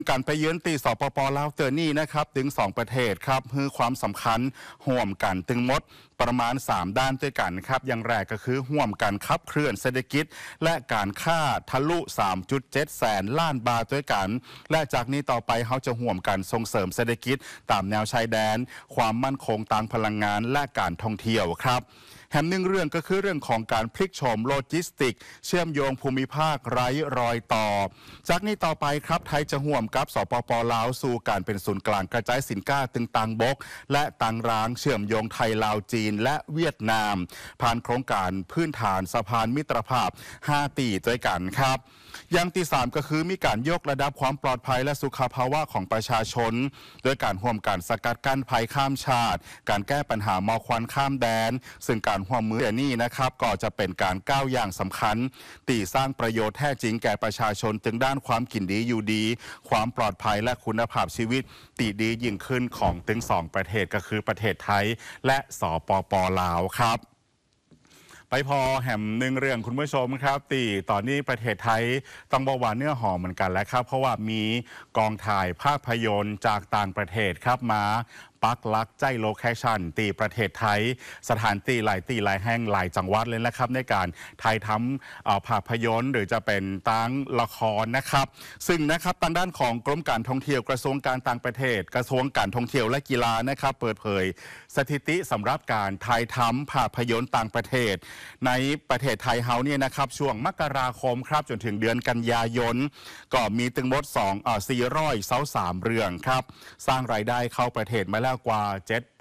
การไปเยือนตีสปปลาวเตือนนี่นะครับถึง2ประเทศครับคือความสำคัญห่วมกันตึงมดประมาณ3ด้านด้วยกันครับอย่างแรกก็คือห่วมกันขับเคลื่อนเศรษฐกิจและการค้าทะลุ 3.7 แสนล้านบาทด้วยกันและจากนี้ต่อไปเขาจะห่วมกันส่งเสริมเศรษฐกิจตามแนวชายแดนความมั่นคงทางพลังงานและการท่องเที่ยวครับแถมหนึ่งเรื่องก็คือเรื่องของการพลิกโฉมโลจิสติกเชื่อมโยงภูมิภาคไร้รอยต่อจากนี้ต่อไปครับไทยจะห่วมกับสปปลาวสู่การเป็นศูนย์กลางกระจายสินค้าตึงตังบกและตังรางเชื่อมโยงไทยลาวจีนและเวียดนามผ่านโครงการพื้นฐานสะพานมิตรภาพ5ตีด้วยกันครับอย่างที่3ก็คือมีการยกระดับความปลอดภัยและสุขภาวะของประชาชนโดยการร่วมกันสกัดกั้นภัยข้ามชาติการแก้ปัญหาหมอกควันข้ามแดนซึ่งการร่วมมือนี้นะครับก็จะเป็นการก้าวอย่างสำคัญตีสร้างประโยชน์แท้จริงแก่ประชาชนถึงด้านความกินดีอยู่ดีความปลอดภัยและคุณภาพชีวิตตีดียิ่งขึ้นของถึง2ประเทศก็คือประเทศไทยและสปปลาวครับไปพอแหมหนึ่งเรื่องคุณผู้ชมครับตีตอนนี้ประเทศไทยต้องบอกว่าเนื้อหอมเหมือนกันแล้วครับเพราะว่ามีกองถ่ายภาพยนตร์จากต่างประเทศครับมาปักลักใจโลเคชั่นตีประเทศไทยสถานตีหลายแห่งหลายจังหวัดเลยนะครับในการถ่ายทำภาพยนตร์หรือจะเป็นตั้งละครนะครับซึ่งนะครับทางด้านของกรมการท่องเที่ยวกระทรวงการต่างประเทศกระทรวงการท่องเที่ยวและกีฬานะครับเปิดเผยสถิติสำหรับการถ่ายทำภาพยนตร์ต่างประเทศในประเทศไทยเฮาเนี่ยนะครับช่วงมกราคมครับจนถึงเดือนกันยายนก็มีถึงหมด423เรื่องครับสร้างรายได้เข้าประเทศมาแล้วกว่า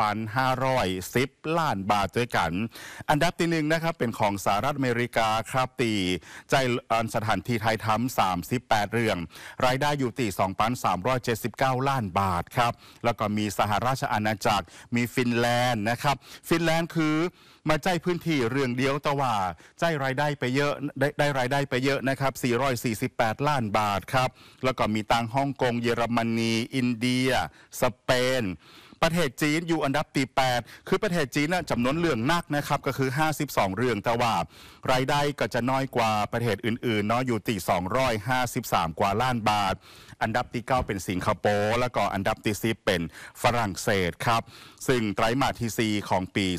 7,510 ล้านบาทด้วยกันอันดับที่1นะครับเป็นของสหรัฐอเมริกาครับตีใจสถานที่ไทยทำ38เรื่องรายได้อยู่ตี 2,379 ล้านบาทครับแล้วก็มีสหราชอาณาจักรมีฟินแลนด์นะครับฟินแลนด์คือมาใจพื้นที่เรื่องเดียวแต่ว่าใจรายได้ไปเยอะได้รายได้ไปเยอะนะครับ448ล้านบาทครับแล้วก็มีตังฮ่องกงเยอรมนีอินเดียสเปนประเทศจีนอยู่อันดับที่8คือประเทศจีนน่ะจำนวนเรื่องนักนะครับก็คือ52เรื่องแต่ว่ารายได้ก็จะน้อยกว่าประเทศอื่นๆเนาะอยู่ที่253กว่าล้านบาทอันดับที่9เป็นสิงคโปร์แล้วก็อันดับที่10เป็นฝรั่งเศสครับซึ่งไตรมาสที่4ของปี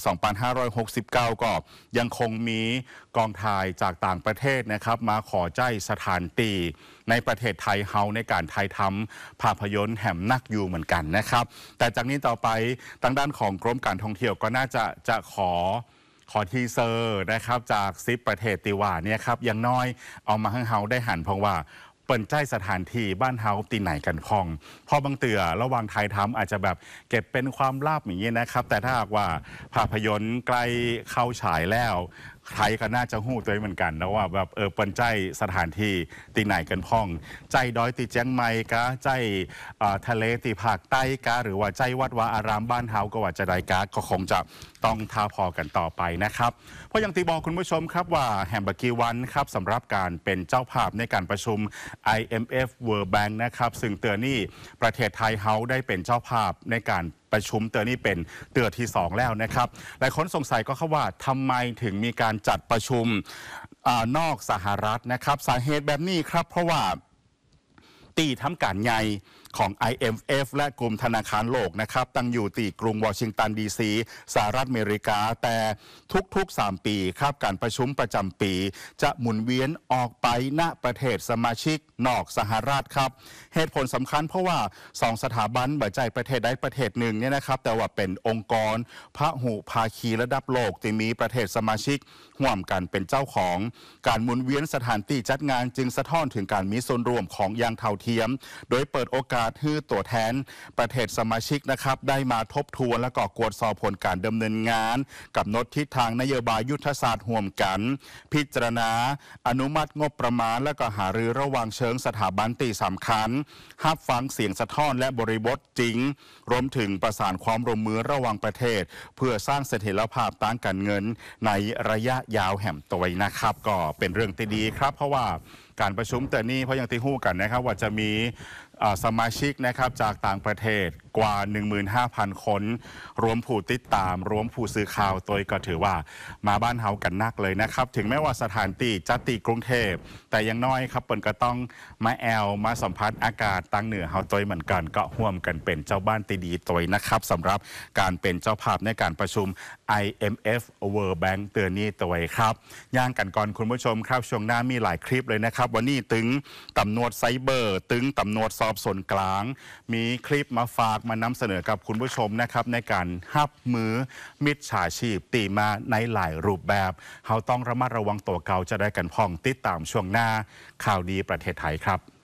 2569ก็ยังคงมีกองถ่ายจากต่างประเทศนะครับมาขอใจสถานตีในประเทศไทยเฮาในการถ่ายทำภาพยนตร์แหมนักอยู่เหมือนกันนะครับแต่จากนี้ต่อไปทางด้านของกรมการท่องเที่ยวก็น่าจะขอทีเซอร์นะครับจาก10ประเทศติว่าเนี่ยครับอย่างน้อยเอามาให้เฮาได้หันเพราะว่าเปิดใจสถานที่บ้านเฮาตีไหนกันพองพอบางเตือระหว่างไทยทำอาจจะแบบเก็บเป็นความลับอย่างนี้นะครับแต่ถ้าหากว่าภาพยนตร์ใกล้เข้าฉายแล้วไทยก็น่าจะหู้ตัวเหมือนกันนะว่าแบบเปิดใจสถานที่ตีไหนกันพ่องใจดอยตีเจียงใหม่กะใจทะเลตีภาคใต้กะหรือว่าใจวัดวาอารามบ้านเฮาก็ว่าจะได้กะก็คงจะต้องท้าพอกันต่อไปนะครับเพราะอย่างที่บอกคุณผู้ชมครับว่าแฮมเบอร์กีวันครับสำหรับการเป็นเจ้าภาพในการประชุม IMF World Bank นะครับซึ่งเตือนนี่ประเทศไทยเฮาได้เป็นเจ้าภาพในการประชุมเตือนนี่เป็นเตือนที่2แล้วนะครับหลายคนสงสัยก็ว่าทำไมถึงมีการจัดประชุมนอกสหรัฐนะครับสาเหตุแบบนี้ครับเพราะว่าตีทำการใหญ่ของ IMF และกลุ่มธนาคารโลกนะครับตั้งอยู่ที่กรุงวอชิงตันดีซีสหรัฐอเมริกาแต่ทุกๆ3ปีครับการประชุมประจำปีจะหมุนเวียนออกไปณประเทศสมาชิกนอกสหรัฐครับเหตุผลสำคัญเพราะว่า2สถาบันบัจจัยประเทศใดประเทศหนึ่งเนี่ยนะครับแต่ว่าเป็นองค์กรพหุภาคีระดับโลกที่มีประเทศสมาชิกร่วมกันเป็นเจ้าของการหมุนเวียนสถานที่จัดงานจึงสะท้อนถึงการมีส่วนร่วมของอย่างเท่าเทียมโดยเปิดโอกาสให้ตัวแทนประเทศสมาชิกนะครับได้มาทบทวนและก็กวดสอบผลการดำเนินงานกับนทิศทางนโยบายยุทธศาสตร์ร่วมกันพิจารณาอนุมัติงบประมาณและก็หารือระหว่างเชิงสถาบันตีสำคัญรับฟังเสียงสะท้อนและบริบทจริงรวมถึงประสานความร่วมมือระหว่างประเทศเพื่อสร้างเสถียรภาพทางการเงินในระยะยาวแห่มตัวนะครับก็เป็นเรื่องที่ดีครับเพราะว่าการประชุมแต่นี้เพราะยังตีหู้กันนะครับว่าจะมีสมาชิกนะครับจากต่างประเทศกว่า 15,000 คนรวมผู้ติดตามรวมผู้สื่อข่าวตัวก็ถือว่ามาบ้านเฮากันนักเลยนะครับถึงแม้ว่าสถานที่จะติกรุงเทพแต่ยังน้อยครับเปิ้นก็ต้องมาแอลมาสัมผัสอากาศตั้งเหนือเฮาตัวเหมือนกันก็ร่วมกันเป็นเจ้าบ้านตีดีตัวนะครับสำหรับการเป็นเจ้าภาพในการประชุม IMF World Bank เตือนนี้ตัวครับย่างกันก่อนคุณผู้ชมครับช่วงหน้ามีหลายคลิปเลยนะครับวันนี้ตึงตำรวจไซเบอร์ตึงตำรวจสอบสวนกลางมีคลิปมาฝากมานำเสนอกับคุณผู้ชมนะครับในการหับมือมิจฉาชีพตีมาในหลายรูปแบบเขาต้องระมัดระวังตัวเก่าจะได้กันพ่องติดตามช่วงหน้าข่าวดีประเทศไทยครับ